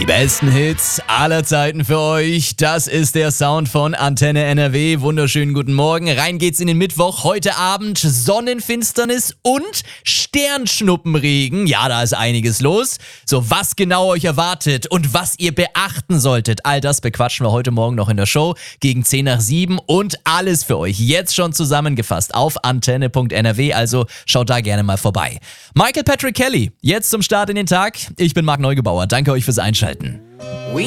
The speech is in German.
Die besten Hits aller Zeiten für euch. Das ist der Sound von Antenne NRW. Wunderschönen guten Morgen. Rein geht's in den Mittwoch. Heute Abend Sonnenfinsternis und Sternschnuppenregen. Ja, da ist einiges los. So, was genau euch erwartet und was ihr beachten solltet, all das bequatschen wir heute Morgen noch in der Show gegen 10 nach 7 und alles für euch jetzt schon zusammengefasst auf antenne.nrw. Also schaut da gerne mal vorbei. Michael Patrick Kelly, jetzt zum Start in den Tag. Ich bin Marc Neugebauer. Danke euch fürs Einschalten.